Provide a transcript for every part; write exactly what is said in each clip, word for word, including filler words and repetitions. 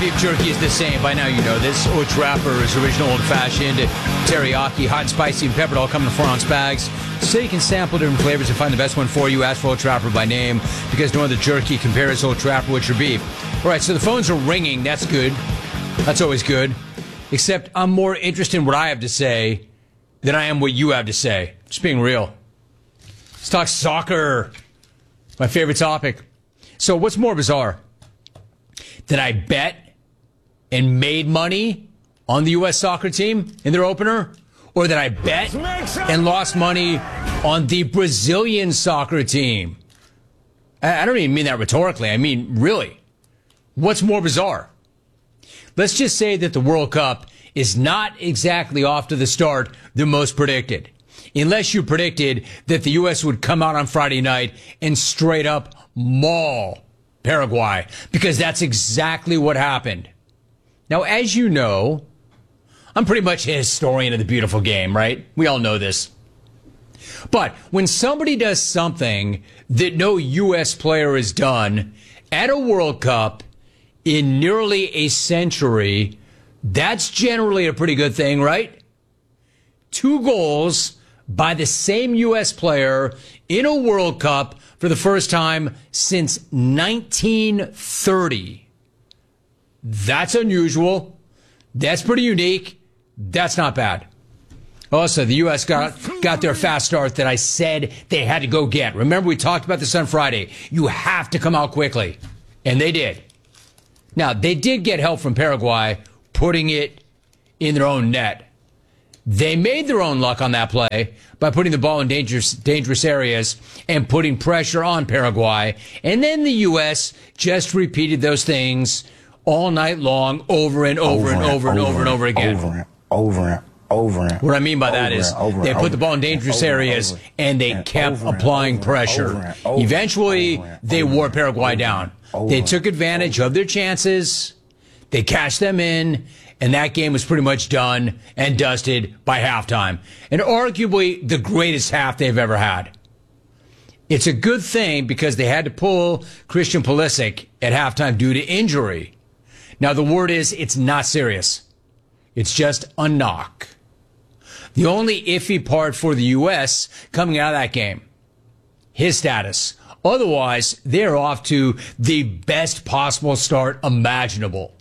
beef jerky is the same. By now you know this. Old Trapper's original old-fashioned teriyaki, hot and spicy and peppered, all come in four-ounce bags. So you can sample different flavors and find the best one for you. Ask for Old Trapper by name, because no other jerky compares Old Trapper with your beef. All right, so the phones are ringing. That's good. That's always good. Except I'm more interested in what I have to say than I am what you have to say. Just being real. Let's talk soccer. My favorite topic. So what's more bizarre? That I bet and made money on the U S soccer team in their opener? Or that I bet and lost money on the Brazilian soccer team? I don't even mean that rhetorically. I mean, really. What's more bizarre? Let's just say that the World Cup is not exactly off to the start the most predicted. Unless you predicted that the U S would come out on Friday night and straight up maul Paraguay, because that's exactly what happened. Now, as you know, I'm pretty much a historian of the beautiful game, right? We all know this. But when somebody does something that no U S player has done at a World Cup in nearly a century, that's generally a pretty good thing, right? Two goals by the same U S player in a World Cup for the first time since nineteen thirty. That's unusual. That's pretty unique. That's not bad. Also, the U S got got their fast start that I said they had to go get. Remember, we talked about this on Friday. You have to come out quickly. And they did. Now, they did get help from Paraguay putting it in their own net. They made their own luck on that play by putting the ball in dangerous, dangerous areas and putting pressure on Paraguay. And then the U S just repeated those things all night long, over and over, over and over and over, over and over again. Over and over and over and What I mean by that is they put the ball in dangerous areas and they kept applying pressure. Eventually, they wore Paraguay down. They took advantage of their chances. They cashed them in. And that game was pretty much done and dusted by halftime. And arguably the greatest half they've ever had. It's a good thing because they had to pull Christian Pulisic at halftime due to injury. Now, the word is it's not serious. It's just a knock. The only iffy part for the U S coming out of that game, his status. Otherwise, they're off to the best possible start imaginable.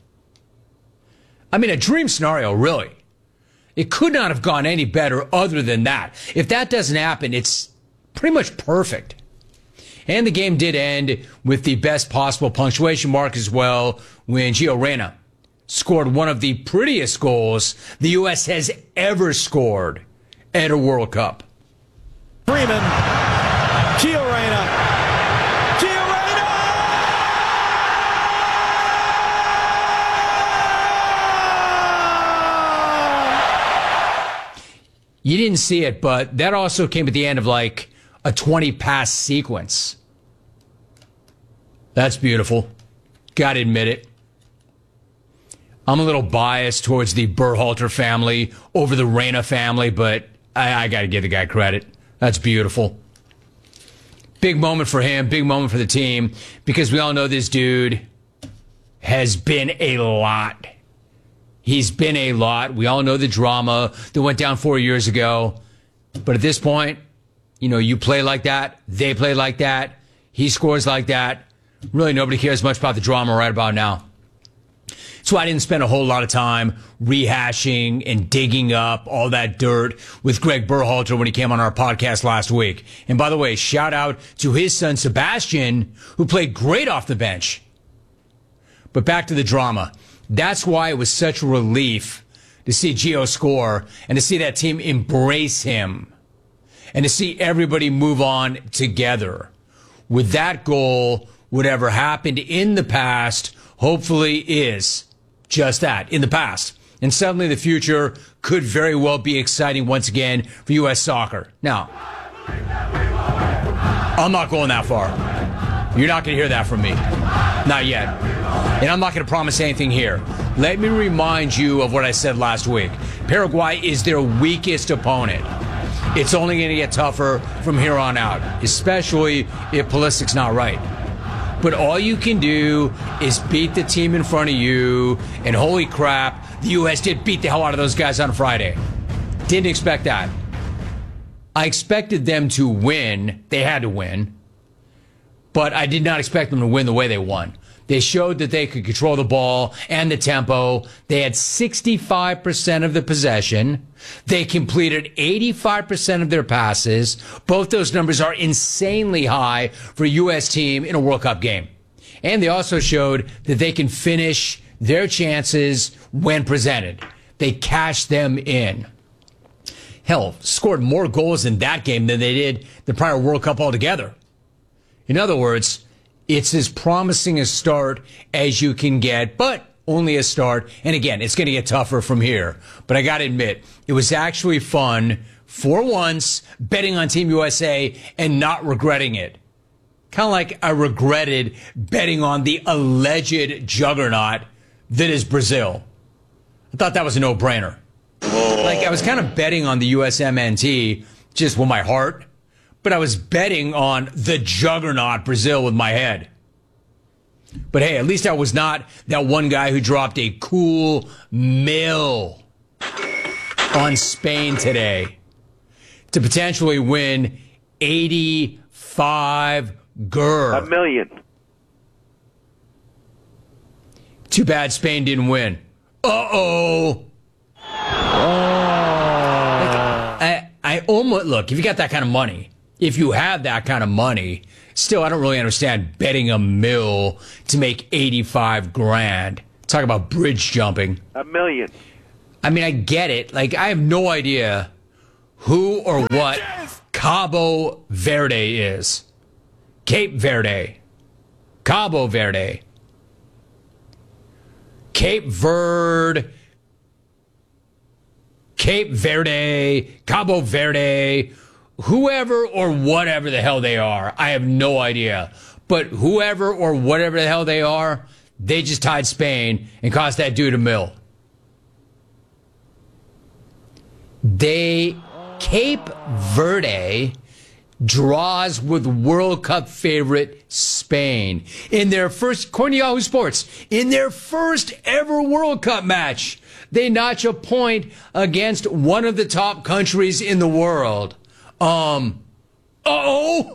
I mean, a dream scenario, really. It could not have gone any better other than that. If that doesn't happen, it's pretty much perfect. And the game did end with the best possible punctuation mark as well, when Gio Reyna scored one of the prettiest goals the U S has ever scored at a World Cup. Freeman, Gio Reyna. You didn't see it, but that also came at the end of like a twenty pass sequence. That's beautiful. Gotta admit it. I'm a little biased towards the Berhalter family over the Reyna family, but I, I gotta give the guy credit. That's beautiful. Big moment for him, big moment for the team, because we all know this dude has been a lot. He's been a lot. We all know the drama that went down four years ago. But at this point, you know, you play like that. They play like that. He scores like that. Really, nobody cares much about the drama right about now. So I didn't spend a whole lot of time rehashing and digging up all that dirt with Greg Berhalter when he came on our podcast last week. And by the way, shout out to his son, Sebastian, who played great off the bench. But back to the drama. That's why it was such a relief to see Gio score and to see that team embrace him and to see everybody move on together. With that goal, whatever happened in the past hopefully is just that, in the past. And suddenly the future could very well be exciting once again for U S soccer. Now, I'm not going that far. You're not going to hear that from me. Not yet. And I'm not going to promise anything here. Let me remind you of what I said last week. Paraguay is their weakest opponent. It's only going to get tougher from here on out, especially if Pulisic's not right. But all you can do is beat the team in front of you, and holy crap, the U S did beat the hell out of those guys on Friday. Didn't expect that. I expected them to win. They had to win. But I did not expect them to win the way they won. They showed that they could control the ball and the tempo. They had sixty-five percent of the possession. They completed eighty-five percent of their passes. Both those numbers are insanely high for a U S team in a World Cup game. And they also showed that they can finish their chances when presented. They cashed them in. Hell, scored more goals in that game than they did the prior World Cup altogether. In other words, it's as promising a start as you can get, but only a start. And again, it's going to get tougher from here. But I got to admit, it was actually fun for once betting on Team U S A and not regretting it. Kind of like I regretted betting on the alleged juggernaut that is Brazil. I thought that was a no-brainer. Like, I was kind of betting on the U S M N T just with my heart, but I was betting on the juggernaut Brazil with my head. But hey, at least I was not that one guy who dropped a cool mill on Spain today to potentially win eighty-five grr. A million. Too bad Spain didn't win. Uh-oh. I, I almost, look, if you got that kind of money, if you have that kind of money, still, I don't really understand betting a mill to make eighty-five grand. Talk about bridge jumping. A million. I mean, I get it. Like, I have no idea who or what Cabo Verde is. Cape Verde. Cabo Verde. Cape Verde. Cape Verde. Cabo Verde. Whoever or whatever the hell they are, I have no idea. But whoever or whatever the hell they are, they just tied Spain and cost that dude a mill. They, Cape Verde draws with World Cup favorite Spain in their first, according to Yahoo Sports, in their first ever World Cup match. They notch a point against one of the top countries in the world. Um, uh-oh.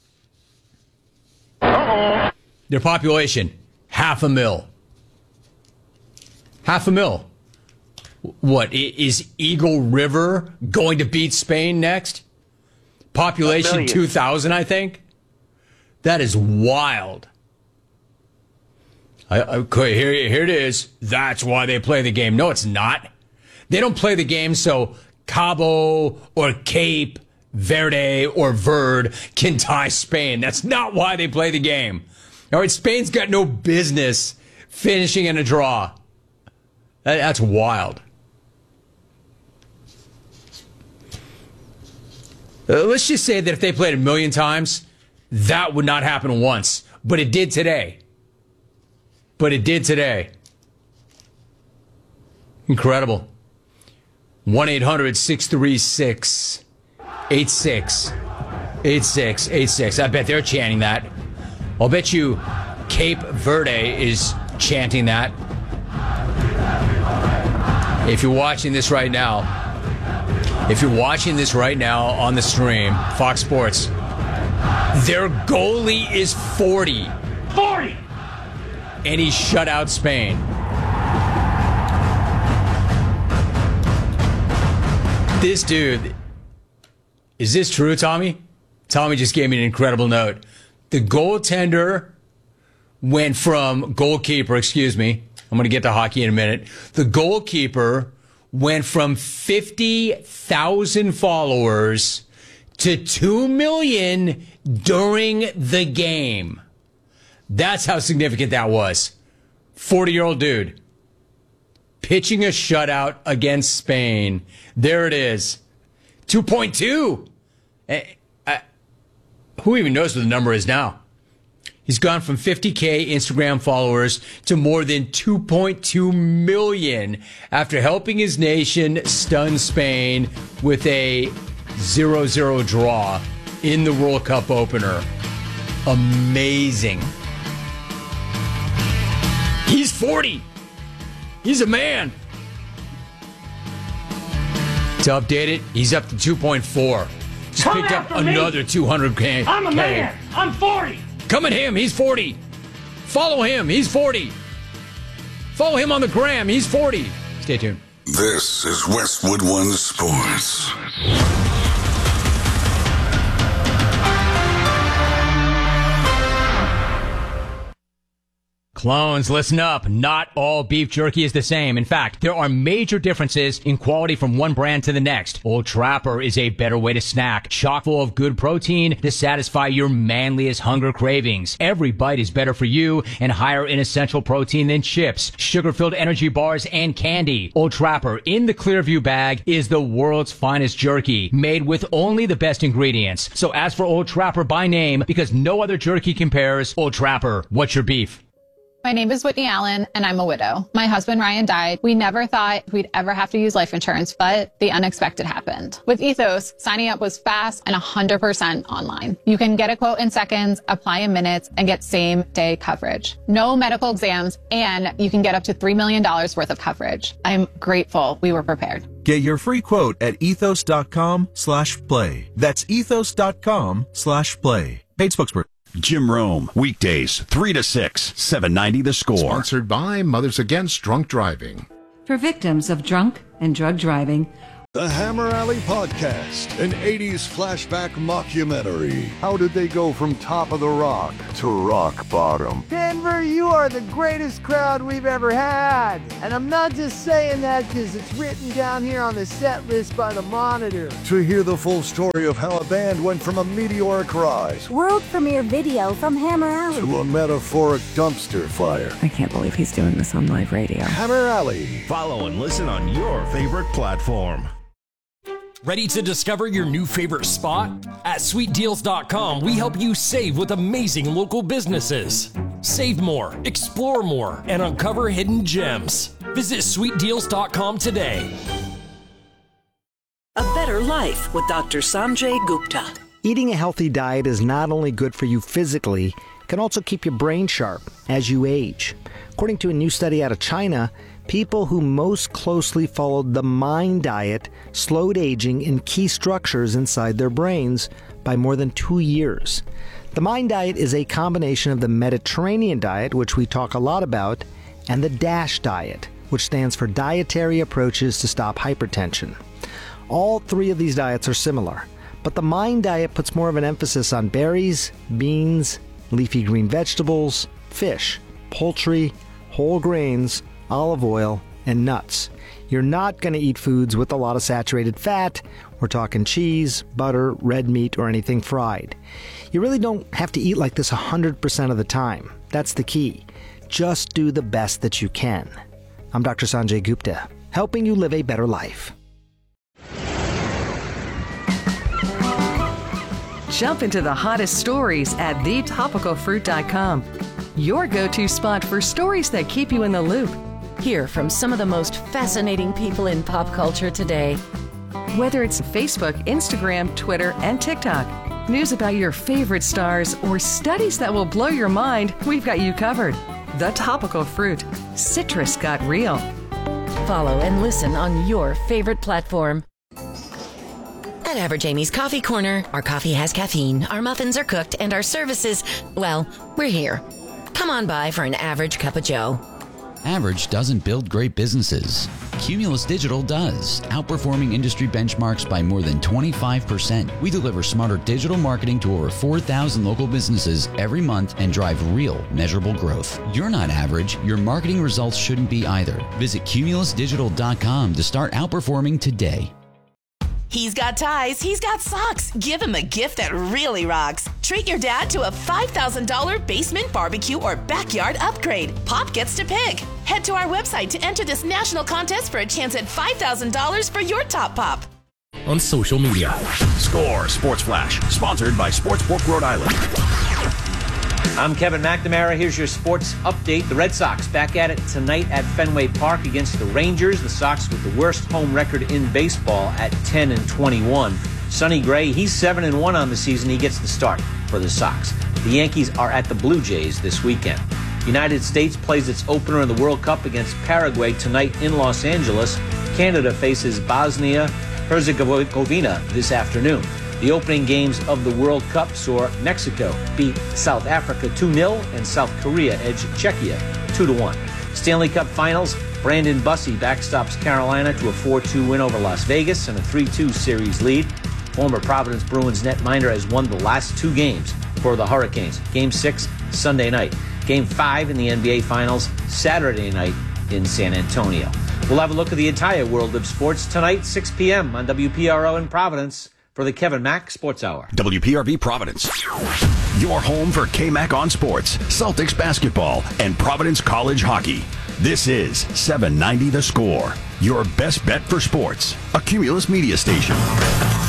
Uh-oh. Their population, half a mil. Half a mil. What, is Eagle River going to beat Spain next? Population two thousand, I think. That is wild. I, I, here, here it is. That's why they play the game. No, it's not. They don't play the game so Cabo or Cape Verde or Verde can tie Spain. That's not why they play the game. All right, Spain's got no business finishing in a draw. That, that's wild. Uh, let's just say that if they played a million times, that would not happen once. But it did today. But it did today. Incredible. one eight hundred six three six eight six eight six eight six. I bet they're chanting that. I'll bet you Cape Verde is chanting that. If you're watching this right now, if you're watching this right now on the stream, Fox Sports, their goalie is forty. forty! And he shut out Spain. This dude, is this true, Tommy? Tommy just gave me an incredible note. The goaltender went from, goalkeeper, excuse me, I'm going to get to hockey in a minute. The goalkeeper went from fifty thousand followers to two million during the game. That's how significant that was. forty-year-old dude pitching a shutout against Spain. There it is. two point two. I, I, who even knows what the number is now? He's gone from fifty K Instagram followers to more than two point two million after helping his nation stun Spain with a zero zero draw in the World Cup opener. Amazing. He's forty. He's a man. To update it, he's up to two point four. Just Come picked up after me. another two hundred K. I'm a man. I'm forty. Come at him. He's forty. Follow him. He's forty. Follow him on the gram. He's forty. Stay tuned. This is Westwood One Sports. Clones, listen up. Not all beef jerky is the same. In fact, there are major differences in quality from one brand to the next. Old Trapper is a better way to snack, chock full of good protein to satisfy your manliest hunger cravings. Every bite is better for you and higher in essential protein than chips, sugar-filled energy bars, and candy. Old Trapper in the Clearview bag is the world's finest jerky, made with only the best ingredients. So ask for Old Trapper by name because no other jerky compares. Old Trapper, what's your beef? My name is Whitney Allen, and I'm a widow. My husband, Ryan, died. We never thought we'd ever have to use life insurance, but the unexpected happened. With Ethos, signing up was fast and one hundred percent online. You can get a quote in seconds, apply in minutes, and get same-day coverage. No medical exams, and you can get up to three million dollars worth of coverage. I'm grateful we were prepared. Get your free quote at ethos.com slash play. That's ethos.com slash play. Paid spokesperson. Jim Rome, weekdays, three to six, seven ninety The Score. Sponsored by Mothers Against Drunk Driving. For victims of drunk and drug driving. The Hammer Alley Podcast, an eighties flashback mockumentary. How did they go from top of the rock to rock bottom? Denver, you are the greatest crowd we've ever had. And I'm not just saying that because it's written down here on the set list by the Monitor. To hear the full story of how a band went from a meteoric rise, world premiere video from Hammer Alley, to a metaphoric dumpster fire. I can't believe he's doing this on live radio. Hammer Alley. Follow and listen on your favorite platform. Ready to discover your new favorite spot? At sweet deals dot com, we help you save with amazing local businesses. Save more, explore more, and uncover hidden gems. Visit sweet deals dot com today. A better life with Doctor Sanjay Gupta. Eating a healthy diet is not only good for you physically, it can also keep your brain sharp as you age. According to a new study out of China, people who most closely followed the MIND diet slowed aging in key structures inside their brains by more than two years. The MIND diet is a combination of the Mediterranean diet, which we talk a lot about, and the DASH diet, which stands for Dietary Approaches to Stop Hypertension. All three of these diets are similar, but the MIND diet puts more of an emphasis on berries, beans, leafy green vegetables, fish, poultry, whole grains, olive oil, and nuts. You're not going to eat foods with a lot of saturated fat. We're talking cheese, butter, red meat, or anything fried. You really don't have to eat like this one hundred percent of the time. That's the key. Just do the best that you can. I'm Doctor Sanjay Gupta, helping you live a better life. Jump into the hottest stories at the topical fruit dot com. Your go-to spot for stories that keep you in the loop. Hear from some of the most fascinating people in pop culture today. Whether it's Facebook, Instagram, Twitter, and TikTok, news about your favorite stars, or studies that will blow your mind, we've got you covered. The Topical Fruit. Citrus got real. Follow and listen on your favorite platform. At Average Amy's Coffee Corner, our coffee has caffeine, our muffins are cooked, and our services, well, we're here. Come on by for an average cup of joe. Average doesn't build great businesses. Cumulus Digital does, outperforming industry benchmarks by more than twenty-five percent. We deliver smarter digital marketing to over four thousand local businesses every month and drive real, measurable growth. You're not average. Your marketing results shouldn't be either. Visit cumulus digital dot com to start outperforming today. He's got ties, he's got socks. Give him a gift that really rocks. Treat your dad to a five thousand dollars basement barbecue or backyard upgrade. Pop gets to pick. Head to our website to enter this national contest for a chance at five thousand dollars for your top pop. On social media. Score Sports Flash, sponsored by Sportsbook Rhode Island. I'm Kevin McNamara. Here's your sports update. The Red Sox back at it tonight at Fenway Park against the Rangers. The Sox with the worst home record in baseball at ten and twenty-one. Sonny Gray, he's seven and one on the season. He gets the start for the Sox. The Yankees are at the Blue Jays this weekend. United States plays its opener in the World Cup against Paraguay tonight in Los Angeles. Canada faces Bosnia-Herzegovina this afternoon. The opening games of the World Cup saw Mexico beat South Africa two nil and South Korea edge Czechia two to one. Stanley Cup Finals, Brandon Bussey backstops Carolina to a four two win over Las Vegas and a three two series lead. Former Providence Bruins netminder has won the last two games for the Hurricanes. Game six, Sunday night. Game five in the N B A Finals, Saturday night in San Antonio. We'll have a look at the entire world of sports tonight, six p.m. on W P R O in Providence for the Kevin Mack Sports Hour. W P R V Providence. Your home for K-Mac on sports, Celtics basketball, and Providence College hockey. This is seven ninety The Score, your best bet for sports, a Cumulus media station.